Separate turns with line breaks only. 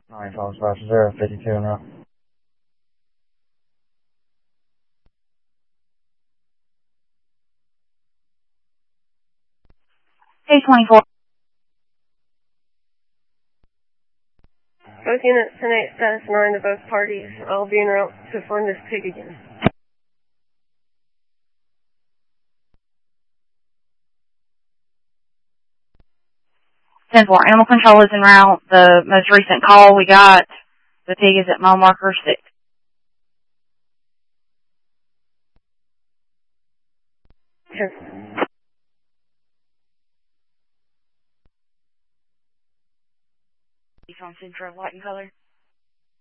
9 Fox Fox 052 en route.
A24.
Both units, 10-8, status 9 to both parties. I'll be en route to form this pig again.
10-4, animal control is en route. The most recent call we got, the pig is at mile marker 6.
Sure.
He's on Central, white and color.